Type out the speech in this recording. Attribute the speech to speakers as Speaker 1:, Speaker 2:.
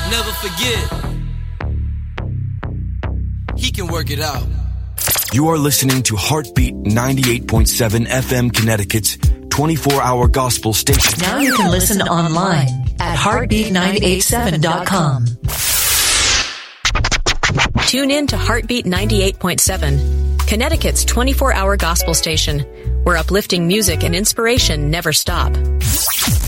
Speaker 1: Never forget, he can work it out.
Speaker 2: You are listening to Heartbeat 98.7 FM Connecticut's 24-hour gospel station.
Speaker 3: Now you can listen online at heartbeat987.com.
Speaker 4: Tune in to Heartbeat 98.7, Connecticut's 24-hour gospel station, where uplifting music and inspiration never stop.